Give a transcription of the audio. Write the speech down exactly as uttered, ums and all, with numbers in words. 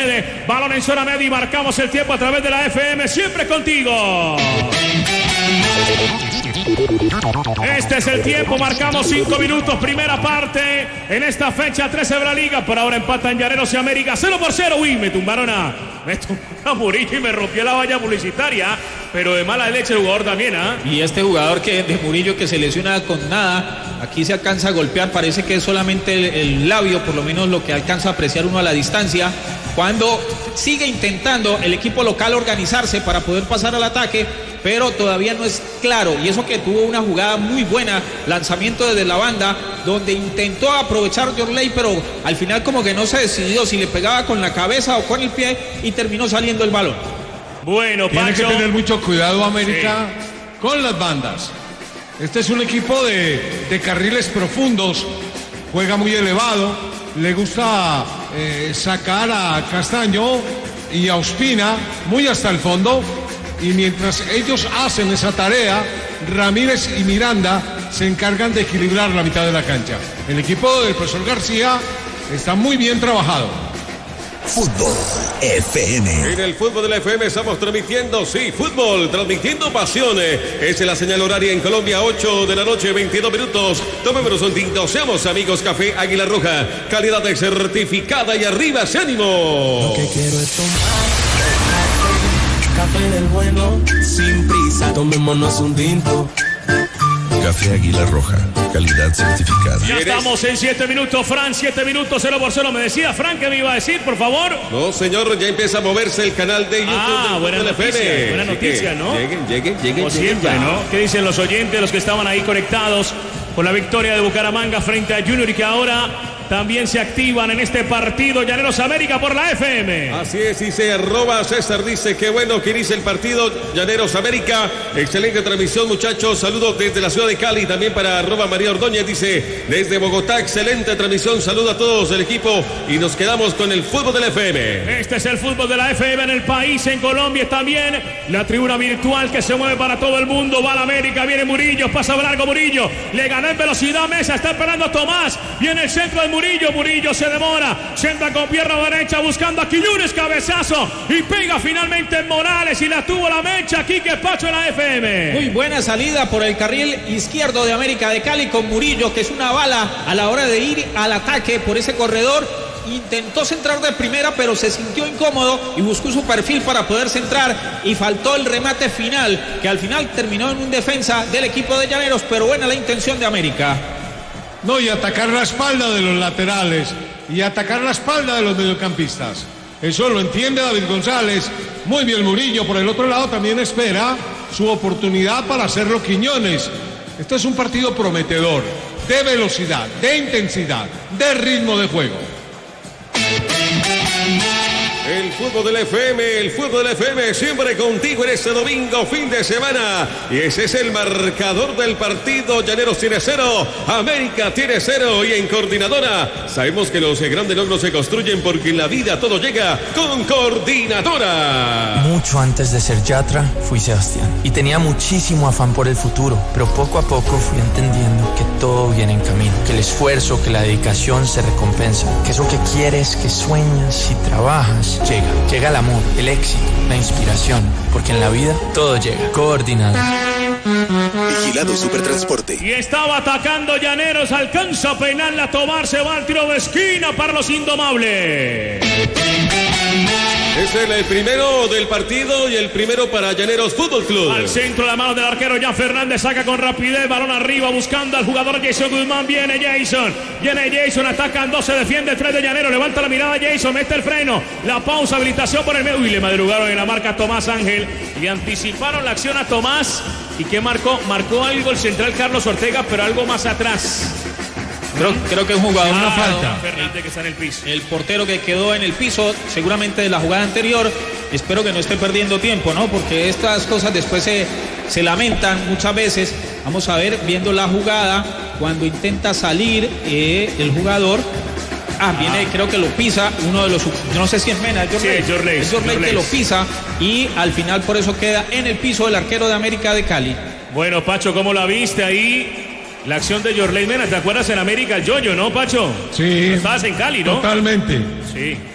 sucede. Balón en zona media y marcamos el tiempo a través de la F M, siempre contigo. Este es el tiempo, marcamos cinco minutos, primera parte en esta fecha trece de la liga. Por ahora empatan Llaneros y América cero por cero. Uy, me tumbaron a, me tumbaron a Murillo y me rompió la valla publicitaria, pero de mala leche el jugador también, ¿ah? ¿eh? Y este jugador que de Murillo que se lesiona con nada, aquí se alcanza a golpear, parece que es solamente el, el labio, por lo menos lo que alcanza a apreciar uno a la distancia. Cuando sigue intentando el equipo local organizarse para poder pasar al ataque, pero todavía no es claro, y eso que tuvo una jugada muy buena, lanzamiento desde la banda, donde intentó aprovechar Yorley, pero al final como que no se decidió si le pegaba con la cabeza o con el pie, y terminó saliendo el balón. Bueno, Tiene Pacho. que tener mucho cuidado América Sí. con las bandas. Este es un equipo de, de carriles profundos, juega muy elevado, le gusta eh, sacar a Castaño y a Ospina muy hasta el fondo, y mientras ellos hacen esa tarea, Ramírez y Miranda se encargan de equilibrar la mitad de la cancha. El equipo del profesor García está muy bien trabajado. Fútbol F M. En el fútbol de la F M estamos transmitiendo, sí, fútbol, transmitiendo pasiones. Es la señal horaria en Colombia, ocho de la noche, veintidós minutos. Tomémonos un tinto, seamos amigos, Café Águila Roja, calidad certificada y arriba ese ánimo. Lo que quiero es tomar café del bueno, sin prisa, tomémonos un tinto. Café Águila Roja, calidad certificada. Ya estamos en siete minutos, Fran, siete minutos, cero por cero. Me decía Fran que me iba a decir, por favor. No, señor, ya empieza a moverse el canal de YouTube. Ah, buena noticia, buena noticia, ¿no? Lleguen, lleguen, lleguen. Como siempre, lleguen ¿no? ¿Qué dicen los oyentes, los que estaban ahí conectados con la victoria de Bucaramanga frente a Junior y que ahora también se activan en este partido Llaneros América por la F M? Así es, dice arroba César, dice que bueno que inicia el partido Llaneros América. Excelente transmisión, muchachos. Saludos desde la ciudad de Cali, también para arroba María Ordóñez, dice desde Bogotá, excelente transmisión. Saludo a todos el equipo y nos quedamos con el fútbol de la F M. Este es el fútbol de la F M en el país, en Colombia también. La tribuna virtual que se mueve para todo el mundo. Va a la América, viene Murillo, pasa largo Murillo. Le ganó en velocidad Mesa, está esperando Tomás. Viene el centro de Murillo, Murillo se demora, centra con pierna derecha buscando a Quiñones, cabezazo y pega finalmente en Morales y la tuvo la mecha. Quique Pacho en la F M. Muy buena salida por el carril izquierdo de América de Cali con Murillo, que es una bala a la hora de ir al ataque por ese corredor. Intentó centrar de primera, pero se sintió incómodo y buscó su perfil para poder centrar y faltó el remate final, que al final terminó en un defensa del equipo de Llaneros, pero buena la intención de América. No, y atacar la espalda de los laterales y atacar la espalda de los mediocampistas. Eso lo entiende David González. Muy bien Murillo. Por el otro lado también espera su oportunidad para hacerlo Quiñones. Este es un partido prometedor, de velocidad, de intensidad, de ritmo de juego. El fútbol de la F M, el fútbol de la F M, siempre contigo en este domingo, fin de semana. Y ese es el marcador del partido. Llaneros tiene cero, América tiene cero. Y en Coordinadora, sabemos que los grandes logros se construyen porque en la vida todo llega con Coordinadora. Mucho antes de ser Yatra, fui Sebastián. Y tenía muchísimo afán por el futuro. Pero poco a poco fui entendiendo que todo viene en camino. Que el esfuerzo, que la dedicación se recompensa. Que eso que quieres, que sueñas y trabajas, llega, llega el amor, el éxito, la inspiración, porque en la vida todo llega. Coordinado. Vigilado Supertransporte. Y estaba atacando Llaneros, alcanza a peinarla a tomar, se va al tiro de esquina para los indomables. Es el, el primero del partido y el primero para Llaneros Fútbol Club. Al centro, la mano del arquero Jan Fernández, saca con rapidez, balón arriba buscando al jugador Jason Guzmán. Viene Jason, viene Jason, atacan dos, se defiende tres de Llaneros, levanta la mirada Jason, mete el freno, la pausa, habilitación por el medio. Uy, le madrugaron en la marca Tomás Ángel, le anticiparon la acción a Tomás. ¿Y qué marcó? Marcó algo el central Carlos Ortega, pero algo más atrás. Creo, creo que es un jugador, Ah, una falta. Fernández que está en el piso. El portero que quedó en el piso, seguramente de la jugada anterior. Espero que no esté perdiendo tiempo, ¿no? Porque estas cosas después se, se lamentan muchas veces. Vamos a ver, viendo la jugada, cuando intenta salir eh, el jugador. Ah, viene, creo que lo pisa uno de los, no sé si es Mena, es Jorley, Sí, Jorley, es Jorley Jorley. que lo pisa y al final por eso queda en el piso el arquero de América de Cali. Bueno, Pacho, ¿cómo la viste ahí? La acción de Jorley Mena, ¿te acuerdas en América el Yoyo, no, Pacho? Sí. Estabas en Cali, ¿no? Totalmente. Sí.